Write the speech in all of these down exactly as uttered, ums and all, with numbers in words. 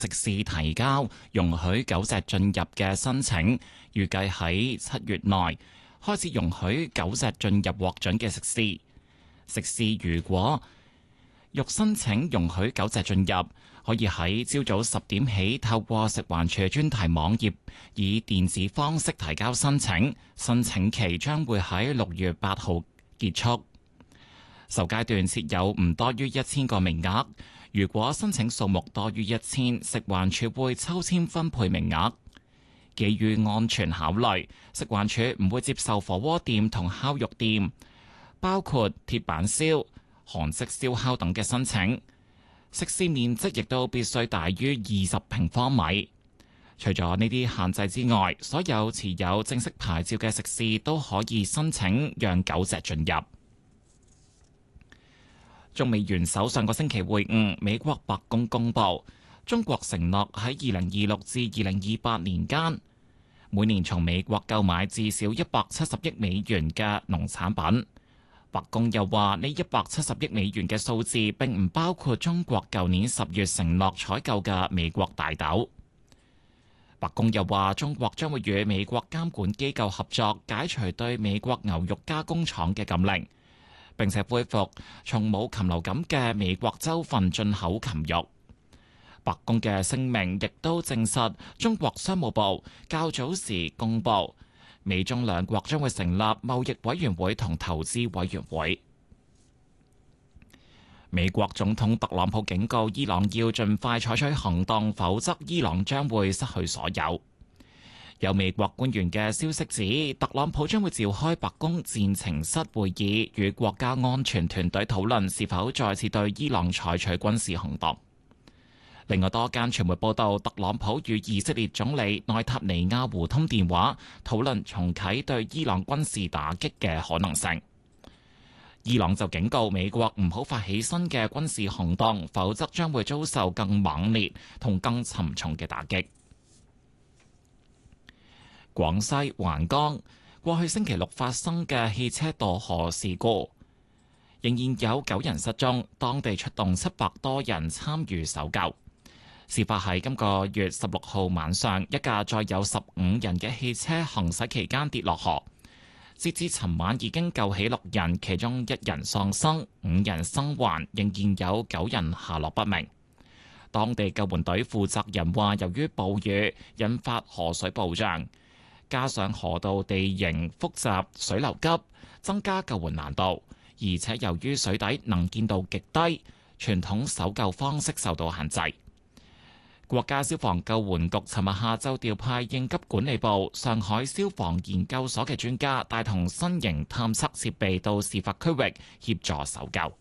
食肆提交容許狗隻進入嘅申請，預計喺七月內開始容許狗隻進入獲准嘅食肆。食肆如果欲申請容許狗隻進入，可以喺朝早十點起透過食環署專題網頁以電子方式提交申請，申請期將會喺六月八號結束。首階段設有唔多於一千個名額，如果申請數目多於一千，食環署會抽籤分配名額。基於安全考慮，食環署唔會接受火鍋店同烤肉店，包括鐵板燒、韓式燒烤等嘅申請。食肆面積亦都必須大於二十平方米。除咗呢啲限制之外，所有持有正式牌照嘅食肆都可以申請讓狗隻進入。中美元首上個星期會晤，美國白宮公佈，中國承諾喺二零二六至二零二八年間，每年從美國購買至少一百七十億美元嘅農產品。白宮又話，呢一百七十億美元嘅數字並唔包括中國舊年十月承諾採購嘅美國大豆。白宮又話，中國將會與美國監管機構合作，解除對美國牛肉加工廠嘅禁令，並且恢復從冇禽流感嘅美國州份進口禽肉。白宮嘅聲明亦都證實，中國商務部較早時公佈，美中兩國將會成立貿易委員會同投資委員會。美國總統特朗普警告伊朗要盡快採取行動，否則伊朗將會失去所有。有美國官員嘅消息指，特朗普將會召開白宮戰情室會議，與國家安全團隊討論是否再次對伊朗採取軍事行動。另外多間傳媒報道，特朗普與以色列總理內塔尼亞胡通電話，討論重啟對伊朗軍事打擊嘅可能性。伊朗就警告美國唔好發起新嘅軍事行動，否則將會遭受更猛烈同更沉重嘅打擊。廣西環江過去星期六發生嘅汽車墮河事故，仍然有九人失蹤，當地出動七百多人參與搜救。事發喺今個月十六號晚上，一架載有十五人嘅汽車行駛期間跌落河。截至尋晚已經救起六人，其中一人喪生，五人生還，仍然有九人下落不明。當地救援隊負責人話，由於暴雨引發河水暴漲，加上河道地形複雜、水流急，增加救援難度，而且由於水底能見度極低，傳統搜救方式受到限制。國家消防救援局尋日下晝調派應急管理部、上海消防研究所嘅專家，帶同新型探測設備到事發區域協助搜救。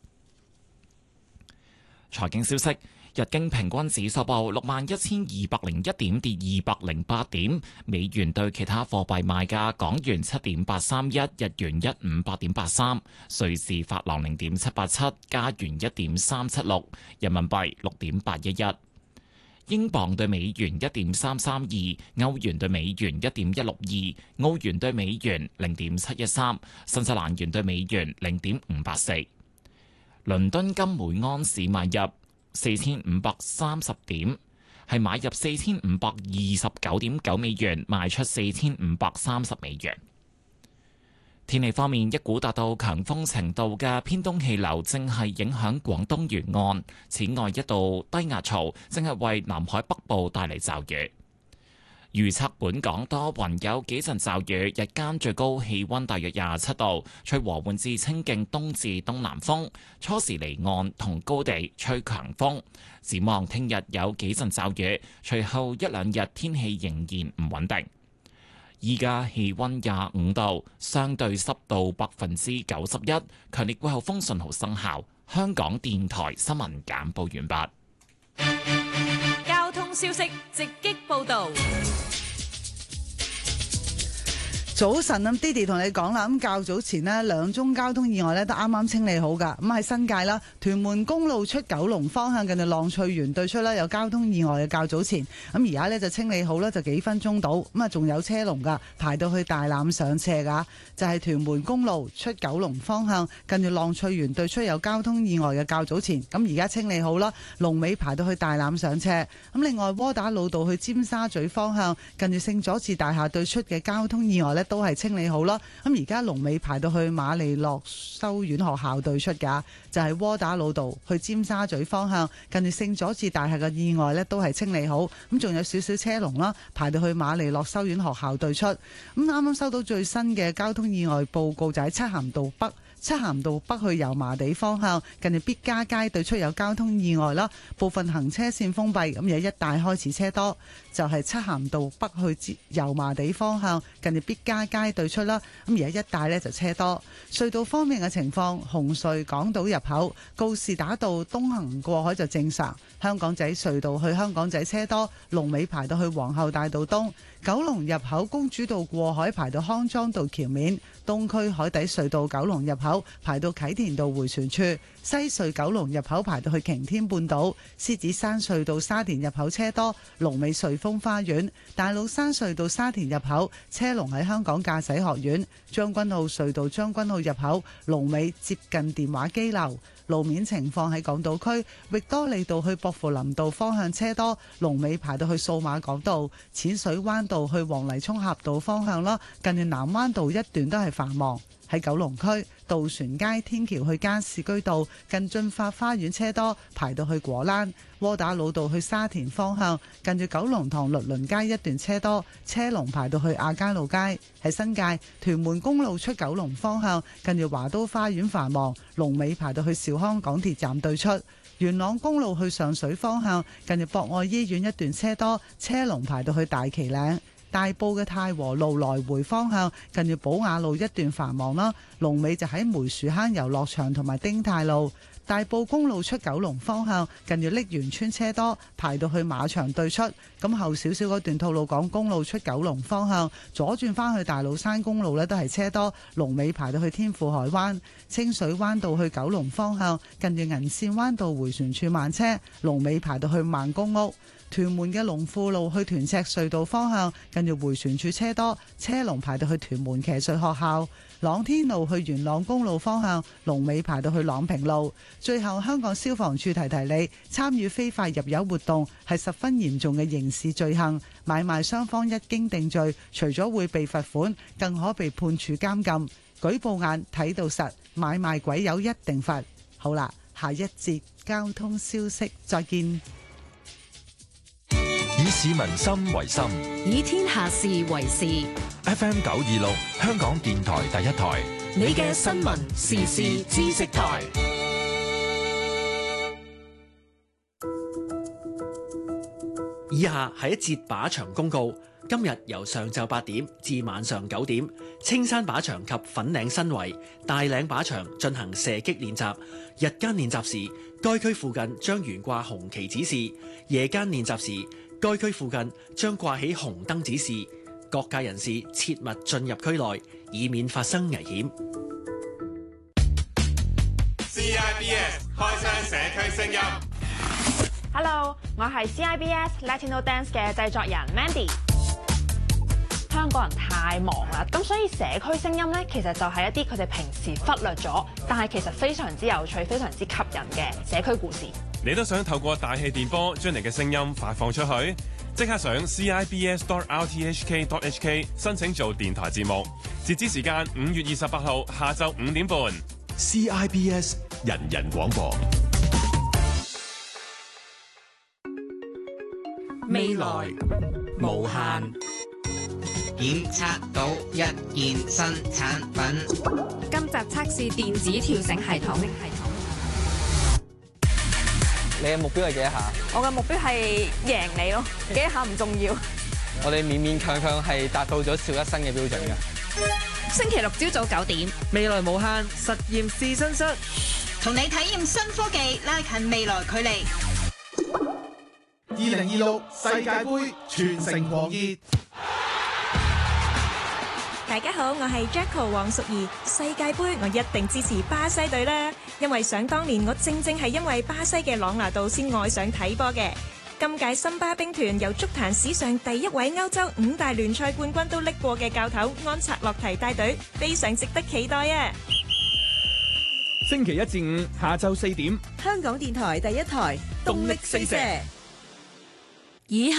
財經消息：日經平均指數報六萬一千二百零一點，跌二百零八點。美元對其他貨幣賣價：港元七點八三一，日元一五八點八三，瑞士法郎零點七八七，加元一點三七六，人民幣六點八一一。英鎊對美元一點三三二，歐元對美元一點一六二，澳元對美元零點七一三，新西蘭元對美元零點五八四。倫敦金每安士買入四千五百三十點，係買入四千五百二十九點九美元，賣出四千五百三十美元。天氣方面，一股達到強風程度嘅偏東氣流正係影響廣東沿岸，此外一道低壓槽正係為南海北部帶嚟驟雨。預測本港多雲，有幾陣驟雨，日間最高氣溫大約廿七度，吹和緩至清勁東至東南風，初時離岸同高地吹強風。展望聽日有幾陣驟雨，隨後一兩日天氣仍然唔穩定。依家氣溫廿五度，相對濕度百分之九十一，強烈季候風信號生效。香港電台新聞簡報完畢。 交通消息直擊報道。 早晨啊，Didi 同你講啦，咁較早前呢，兩宗交通意外呢都啱啱清理好噶。咁喺新界啦，屯門公路出九龍方向近住浪翠園對出啦，有交通意外嘅較早前。咁而家呢就清理好啦，就幾分鐘到。咁啊，仲有車龍噶，排到去大欖上斜噶。就係屯門公路出九龍方向近住浪翠園對出有交通意外嘅較早前。咁而家清理好啦，龍尾排到去大欖上斜。咁另外窩打老道去尖沙咀方向近住聖佐治大廈對出嘅交通意外呢，都係清理好啦，咁而家龍尾排到去瑪利諾修院學校對出噶，就係窩打老道去尖沙咀方向，近住聖佐治大廈嘅意外呢都係清理好，咁仲有少少車龍啦，排到去瑪利諾修院學校對出。咁啱啱收到最新嘅交通意外報告，就喺漆咸道北。漆咸道北去油麻地方向，近住必嘉街對出有交通意外啦，部分行車線封閉，咁而一帶開始車多，就係漆咸道北去油麻地方向，近住必嘉街對出啦，咁而一帶呢就車多。隧道方面嘅情況，紅隧港島入口告士打道東行過海就正常，香港仔隧道去香港仔車多，龍尾排到去皇后大道東。九龍入口公主道過海排到康莊道橋面，東區海底隧道九龍入口排到啟田道迴旋處，西隧九龍入口排到去擎天半島，獅子山隧道沙田入口車多，龍尾瑞豐花園，大老山隧道沙田入口車龍喺香港駕駛學院，將軍澳隧道將軍澳入口龍尾接近電話機樓。路面情況喺港島區域多利道去薄扶林道方向車多，龍尾排到去數碼港道，淺水灣道去黃泥涌峽道方向啦，近住南灣道一段都係繁忙。喺九龍區渡船街天橋去加士居道近駿發花園車多，排到去果欄。窩打老道去沙田方向近住九龍塘律倫街一段車多，車龍排到去亞皆老街。喺新界屯門公路出九龍方向近住華都花園繁忙，龍尾排到去兆康港鐵站對出。元朗公路去上水方向近住博愛醫院一段車多，車龍排到去大旗嶺。大埔嘅太和路來回方向近住寶雅路一段繁忙啦，龍尾就喺梅樹坑遊樂場同埋丁太路。大埔公路出九龍方向近住瀝源村車多，排到去馬場對出。咁後少少嗰段吐露港公路出九龍方向左轉返去大老山公路呢都係車多，龍尾排到去天賦海灣。清水灣道去九龍方向近住銀線灣道迴旋處慢車，龍尾排到去孟公屋。屯門嘅龍富路去屯赤隧道方向近住迴旋處車多，車龍排到去屯門騎術學校。朗天路去元朗公路方向龍尾排到去朗平路。最後香港消防處提提你，參與非法入油活動係十分嚴重嘅刑事罪行，買賣雙方一經定罪，除咗會被罰款，更可被判處監禁。舉報眼睇到實，買賣鬼友一定罰。好啦，下一節交通消息再見。 以市民心為心， 以天下事為事。 F M 九二六，香港電台第一台， 你嘅新聞時事知識台。 以下係一節靶場公告。今日由上晝八點至晚上九點，青山靶場及粉嶺新圍、大嶺靶場進行射擊練習。日間練習時，該區附近將懸掛紅旗指示；夜間練習時，該區附近將掛起紅燈指示。各界人士切勿進入區內，以免發生危險。 C I B S 開箱社區聲音。 Hello，我係 C I B S Latino Dance 嘅製作人 Mandy。香港人太忙啦，咁所以社區聲音咧，其實就係一啲佢哋平時忽略咗，但係其實非常之有趣、非常之吸引嘅社區故事。 你都想透過大氣電波將你嘅聲音發放出去？即刻上 C I B S dot R T H K dot H K 申請做電台節目，截止時間五月二十八號下晝五點半。 C I B S 人人廣播。 未來無限。 檢測到一件新產品。 今集測試電子跳繩系統。 你嘅目標係幾多下？ 我嘅目標係贏你咯，幾多下唔重要。 我哋勉勉強強係達到咗邵一新嘅標準嘅。 星期六朝早九點， 未來無限實驗試身室， 同你體驗新科技，拉近未來距離。 二零二六世界盃全城狂熱。 大家好，我係 Jacko 黃淑儀。世界盃我一定支持巴西隊啦，因為想當年我正正係因為巴西嘅朗拿度先愛上睇波嘅。今屆森巴兵團由足壇史上第一位歐洲五大聯賽冠軍都拎過嘅教頭安察洛提帶隊，非常值得期待啊！ 星期一至五下晝四點， 香港電台第一台動力四射。 以